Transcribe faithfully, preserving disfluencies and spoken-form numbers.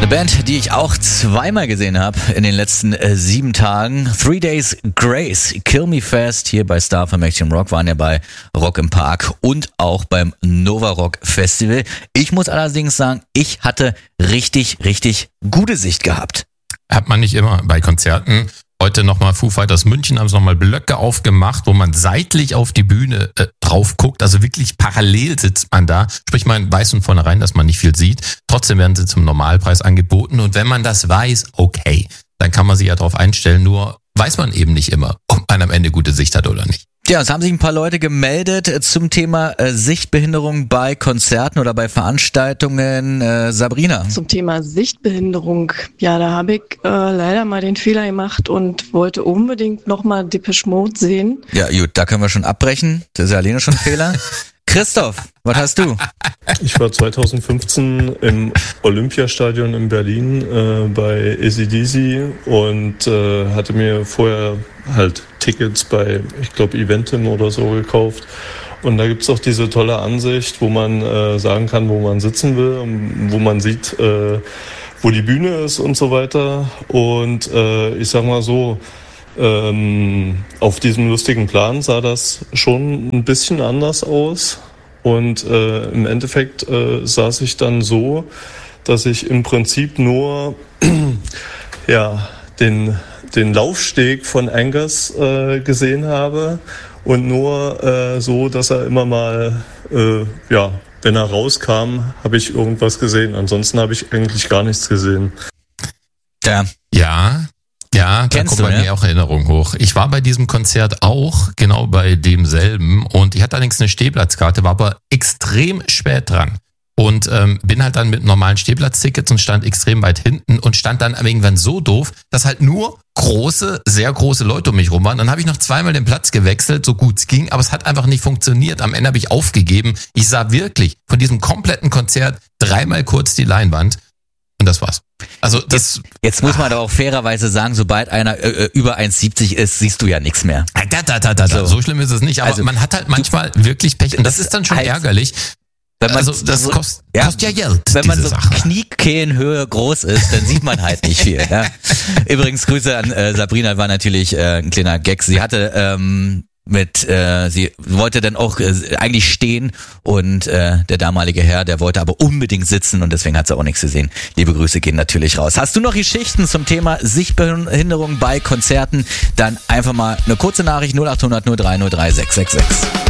Eine Band, die ich auch zweimal gesehen habe in den letzten äh, sieben Tagen. Three Days Grace, Kill Me Fast hier bei Star von Maximum Rock, waren ja bei Rock im Park und auch beim Nova Rock Festival. Ich muss allerdings sagen, ich hatte richtig, richtig gute Sicht gehabt. Hat man nicht immer bei Konzerten. Heute nochmal Foo Fighters München, haben sie nochmal Blöcke aufgemacht, wo man seitlich auf die Bühne äh, drauf guckt. Also wirklich parallel sitzt man da. Sprich, man weiß von vornherein, dass man nicht viel sieht. Trotzdem werden sie zum Normalpreis angeboten. Und wenn man das weiß, okay, dann kann man sich ja darauf einstellen. Nur weiß man eben nicht immer, ob man am Ende gute Sicht hat oder nicht. Ja, es haben sich ein paar Leute gemeldet zum Thema äh, Sichtbehinderung bei Konzerten oder bei Veranstaltungen. Äh, Sabrina. Zum Thema Sichtbehinderung, ja, da habe ich äh, leider mal den Fehler gemacht und wollte unbedingt nochmal Depeche Mode sehen. Ja, gut, da können wir schon abbrechen. Das ist ja alleine schon ein Fehler. Christoph, was hast du? Ich war zwanzig fünfzehn im Olympiastadion in Berlin äh, bei A C D C und äh, hatte mir vorher halt Tickets bei, ich glaube, Eventim oder so gekauft. Und da gibt's auch diese tolle Ansicht, wo man äh, sagen kann, wo man sitzen will, wo man sieht, äh, wo die Bühne ist und so weiter. Und äh, ich sag mal so, ähm, auf diesem lustigen Plan sah das schon ein bisschen anders aus. Und äh, im Endeffekt äh, saß ich dann so, dass ich im Prinzip nur ja den den Laufsteg von Angus äh, gesehen habe und nur äh, so, dass er immer mal, äh, ja, wenn er rauskam, habe ich irgendwas gesehen. Ansonsten habe ich eigentlich gar nichts gesehen. Ja, ja, ja, da kommt bei mir auch Erinnerung hoch. Ich war bei diesem Konzert auch, genau bei demselben, und ich hatte allerdings eine Stehplatzkarte, war aber extrem spät dran. Und ähm, bin halt dann mit normalen Stehplatztickets und stand extrem weit hinten und stand dann irgendwann so doof, dass halt nur große, sehr große Leute um mich rum waren. Dann habe ich noch zweimal den Platz gewechselt, so gut es ging, aber es hat einfach nicht funktioniert. Am Ende habe ich aufgegeben. Ich sah wirklich von diesem kompletten Konzert dreimal kurz die Leinwand und das war's. Also das. Jetzt, jetzt muss man doch auch fairerweise sagen, sobald einer äh, über eins siebzig ist, siehst du ja nichts mehr. Da, da, da, da, so. so schlimm ist es nicht, aber also, man hat halt manchmal du, wirklich Pech und das, das ist dann schon halt ärgerlich. Wenn man also das so, kostet, ja, kostet ja Geld. Wenn man diese so Sache. Kniekehlenhöhe groß ist, dann sieht man halt nicht viel. Ja. Übrigens Grüße an äh, Sabrina, war natürlich äh, ein kleiner Gag. Sie hatte ähm, mit, äh, sie wollte dann auch äh, eigentlich stehen und äh, der damalige Herr, der wollte aber unbedingt sitzen und deswegen hat sie auch nichts gesehen. Liebe Grüße gehen natürlich raus. Hast du noch Geschichten zum Thema Sichtbehinderung bei Konzerten? Dann einfach mal eine kurze Nachricht null acht hundert null drei null drei sechs sechs sechs.